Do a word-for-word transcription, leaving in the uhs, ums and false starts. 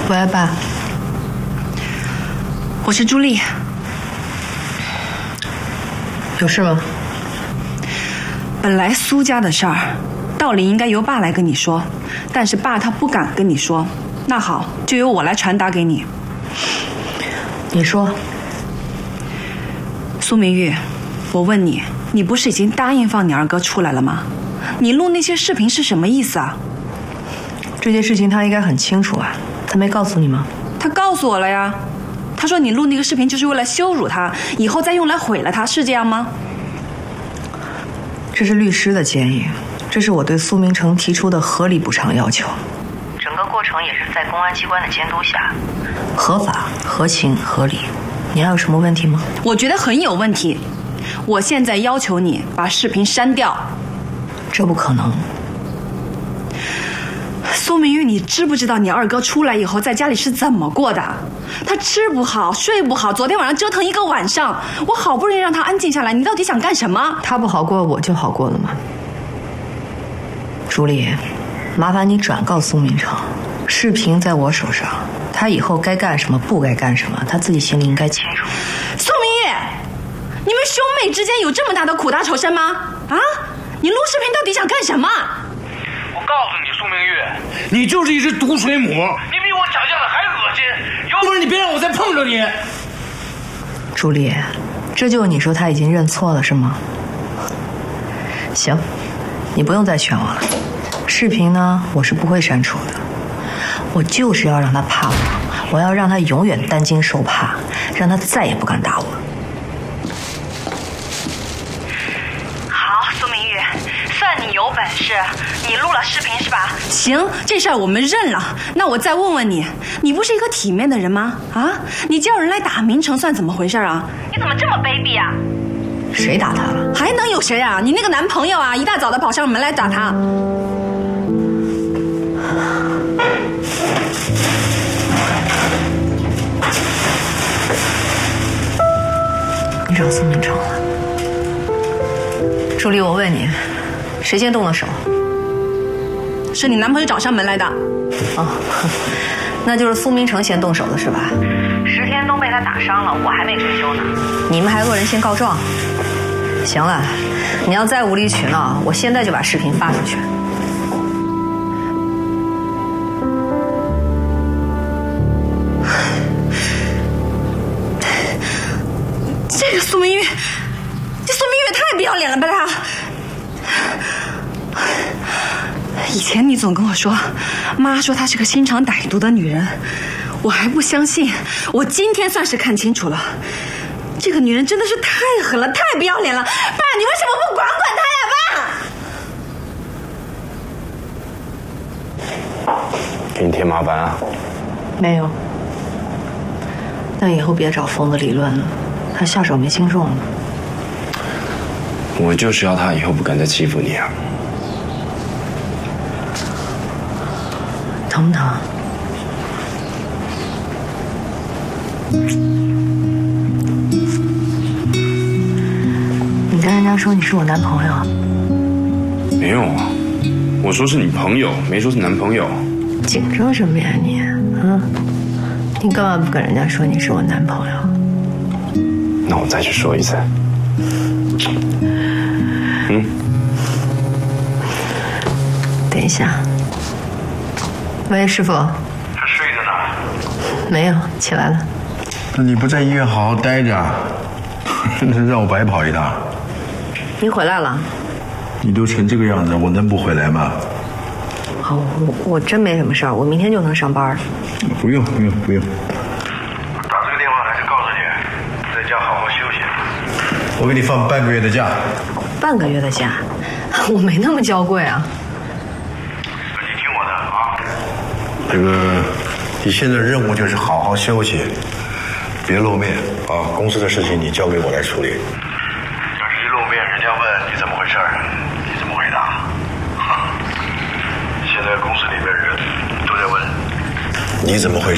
喂，爸， 我是朱莉。 有事吗？ 本来苏家的事儿，道理应该由爸来跟你说，但是爸他不敢跟你说。那好，就由我来传达给你。 你说。 苏明玉，我问你，你不是已经答应放你二哥出来了吗？你录那些视频是什么意思啊？ 这件事情他应该很清楚啊，他没告诉你吗？ 他告诉我了呀，他说你录那个视频就是为了羞辱他，以后再用来毁了他，是这样吗？ 这是律师的建议，这是我对苏明成提出的合理补偿要求。 整个过程也是在公安机关的监督下， 合法、合情、合理。你还有什么问题吗？ 我觉得很有问题。我现在要求你把视频删掉。 这不可能。 苏明玉，你知不知道你二哥出来以后在家里是怎么过的？他吃不好，睡不好，昨天晚上折腾一个晚上。我好不容易让他安静下来，你到底想干什么？ 他不好过，我就好过了吗？朱莉，麻烦你转告苏明成，视频在我手上，他以后该干什么，不该干什么，他自己心里应该清楚。 苏明玉，你们兄妹之间有这么大的苦大仇深吗？啊？你录视频到底想干什么？ 我告诉你，苏明玉，你就是一只毒水母，你比我想象的还恶心。有本事你别让我再碰着你。 朱莉，这就是你说他已经认错了是吗？行，你不用再劝我了。视频呢，我是不会删除的。我就是要让他怕我，我要让他永远担惊受怕，让他再也不敢打我。 好，苏明玉，算你有本事，你录了视频是吧？ 行，这事儿我们认了。那我再问问你，你不是一个体面的人吗？啊，你叫人来打明成算怎么回事啊？ 你怎么这么卑鄙啊？ 谁打他了？ 还能有谁啊？你那个男朋友啊，一大早的跑上门来打他。 你找苏明成了。朱莉，我问你，谁先动的手？ 是你男朋友找上门来的。 哦，那就是苏明成先动手的是吧？ 石天东被他打伤了，我还没追究呢。 你们还恶人先告状？行了，你要再无理取闹，我现在就把视频发出去。 这个苏明玉，这苏明玉也太不要脸了吧他！以前你总跟我说，妈说她是个心肠歹毒的女人，我还不相信。我今天算是看清楚了，这个女人真的是太狠了，太不要脸了。爸，你为什么不管管她呀，爸？ 给你添麻烦啊？ 没有。那以后别找疯子理论了，他下手没轻重了。 我就是要他以后不敢再欺负你啊。 疼不疼？你跟人家说你是我男朋友？ 没有啊，我说是你朋友，没说是男朋友。 紧张什么呀你？啊？你干嘛不跟人家说你是我男朋友？ 那我再去说一次。嗯。 等一下。喂，师傅。 他睡着呢。 没有，起来了。 你不在医院好好待着，让我白跑一趟。 你回来了？ 你都成这个样子，我能不回来吗？ 好，我我真没什么事儿，我明天就能上班。 不用不用不用。 打这个电话还是告诉你，在家好好休息。 我给你放半个月的假。 半个月的假？我没那么娇贵啊。 你听我的啊。 这个，你现在任务就是好好休息，别露面啊！公司的事情你交给我来处理。 要是一露面，人家问你怎么回事，你怎么回答？现在公司里面人都在问， 你怎么回事？